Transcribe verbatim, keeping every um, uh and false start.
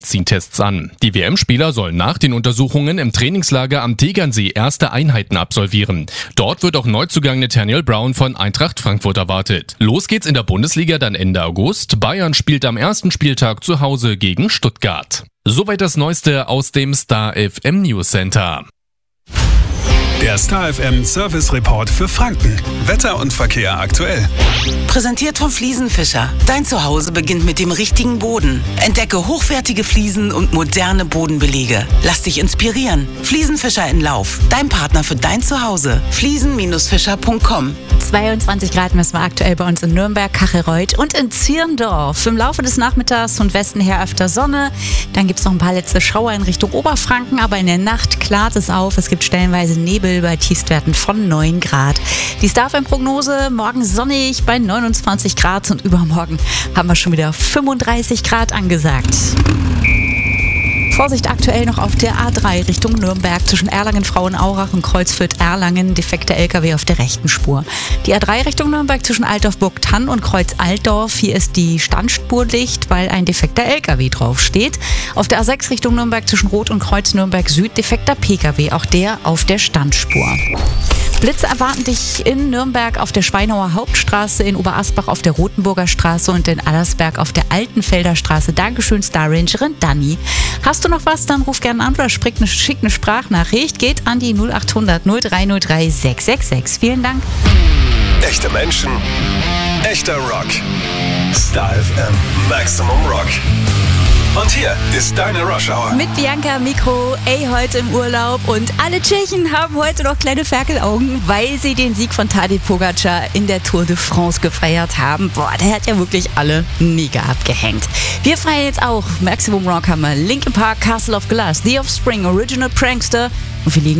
Tests an. Die W M-Spieler sollen nach den Untersuchungen im Trainingslager am Tegernsee erste Einheiten absolvieren. Dort wird auch Neuzugang Nathaniel Brown von Eintracht Frankfurt erwartet. Los geht's in der Bundesliga dann Ende August. Bayern spielt am ersten Spieltag zu Hause gegen Stuttgart. Soweit das Neueste aus dem Star F M News Center. Der Star F M Service Report für Franken. Wetter und Verkehr aktuell. Präsentiert von Fliesenfischer. Dein Zuhause beginnt mit dem richtigen Boden. Entdecke hochwertige Fliesen und moderne Bodenbelege. Lass dich inspirieren. Fliesenfischer in Lauf. Dein Partner für dein Zuhause. fliesen Fischer punkt com. zweiundzwanzig Grad messen wir aktuell bei uns in Nürnberg, Kachelreuth und in Zirndorf. Im Laufe des Nachmittags von Westen her öfter Sonne. Dann gibt es noch ein paar letzte Schauer in Richtung Oberfranken, aber in der Nacht klart es auf. Es gibt stellenweise Nebel bei Tiefstwerten von neun Grad. Die Star F M-Prognose, morgen sonnig bei neunundzwanzig Grad und übermorgen haben wir schon wieder fünfunddreißig Grad angesagt. Vorsicht aktuell noch auf der A drei Richtung Nürnberg zwischen Erlangen-Frauenaurach und Kreuzfürth-Erlangen. Defekter L K W auf der rechten Spur. Die A drei Richtung Nürnberg zwischen Altdorf-Burgthann und Kreuz-Altdorf. Hier ist die Standspur dicht, weil ein defekter L K W draufsteht. Auf der A sechs Richtung Nürnberg zwischen Roth und Kreuz-Nürnberg-Süd defekter P K W. Auch der auf der Standspur. Blitze erwarten dich in Nürnberg auf der Schweinauer Hauptstraße, in Oberasbach auf der Rotenburger Straße und in Allersberg auf der Altenfelder Straße. Dankeschön, Star Rangerin Dani. Hast du noch was, dann ruf gerne an oder schick eine, schick eine Sprachnachricht. Geht an die null acht hundert null drei null drei sechs sechs sechs. Vielen Dank. Echte Menschen, echter Rock. Star F M Maximum Rock. Und hier ist deine Rush Hour. Mit Bianca am Mikro, ey, heute im Urlaub. Und alle Tschechen haben heute noch kleine Ferkelaugen, weil sie den Sieg von Tadej Pogačar in der Tour de France gefeiert haben. Boah, der hat ja wirklich alle mega abgehängt. Wir feiern jetzt auch Maximum Rock, haben wir Linkin Park, Castle of Glass, The Offspring, Original Prankster. Und wir liegen